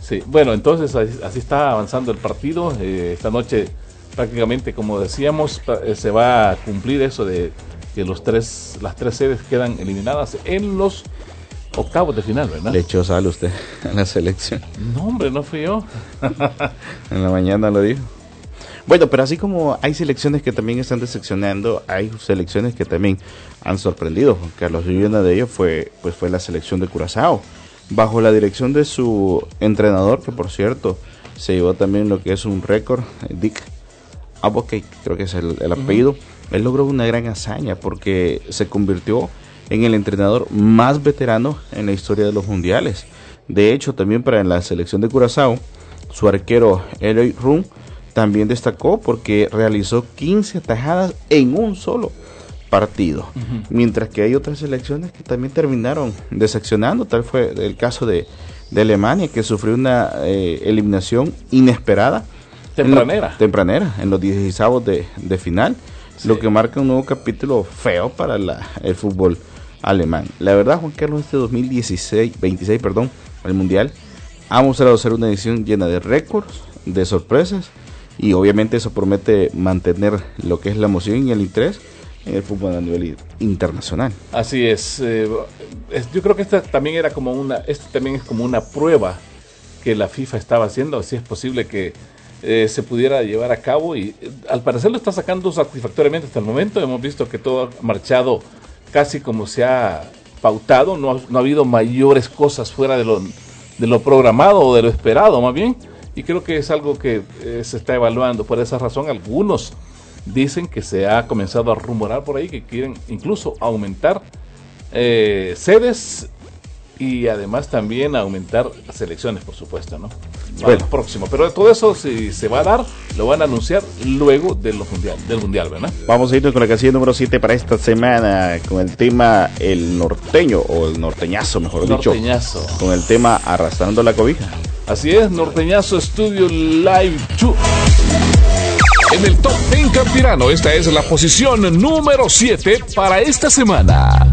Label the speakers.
Speaker 1: Sí, bueno, entonces así está avanzando el partido. Esta noche prácticamente, como decíamos, se va a cumplir eso de que las tres sedes quedan eliminadas en los octavos de final, ¿verdad?
Speaker 2: Le echó sal usted a la selección.
Speaker 1: No, hombre, no fui yo.
Speaker 2: En la mañana lo dijo. Bueno, pero así como hay selecciones que también están decepcionando, hay selecciones que también han sorprendido. Juan Carlos, y una de ellos fue la selección de Curazao, bajo la dirección de su entrenador, que por cierto se llevó también lo que es un récord, Dick Advocaat, creo que es el apellido. Él logró una gran hazaña porque se convirtió en el entrenador más veterano en la historia de los mundiales. De hecho, también para la selección de Curazao, su arquero Eloy Room también destacó porque realizó 15 atajadas en un solo partido. Mientras que hay otras selecciones que también terminaron decepcionando. Tal fue el caso de Alemania, que sufrió una eliminación inesperada. Tempranera, en los 16avos de final. Sí. Lo que marca un nuevo capítulo feo para el fútbol alemán. La verdad, Juan Carlos, este 26, el Mundial ha mostrado ser una edición llena de récords, de sorpresas, y obviamente eso promete mantener lo que es la emoción y el interés en el fútbol a nivel internacional.
Speaker 1: Así es. Yo creo que esta también es como una prueba que la FIFA estaba haciendo, si es posible que se pudiera llevar a cabo, y al parecer lo está sacando satisfactoriamente hasta el momento. Hemos visto que todo ha marchado casi como se ha pautado, no ha habido mayores cosas fuera de lo programado o de lo esperado, más bien, y creo que es algo que se está evaluando. Por esa razón, algunos dicen que se ha comenzado a rumorar por ahí que quieren incluso aumentar sedes y además también aumentar selecciones, por supuesto, ¿no? Bueno, próximo. Pero todo eso, si se va a dar, lo van a anunciar luego del mundial, ¿verdad?
Speaker 2: Vamos a ir con la casilla número 7 para esta semana, con el tema el norteño, o el norteñazo, mejor dicho.
Speaker 1: Norteñazo.
Speaker 2: Con el tema Arrastrando la Cobija.
Speaker 1: Así es, Norteñazo Studio Live 2.
Speaker 3: En el Top 10 Campirano, esta es la posición número 7 para esta semana.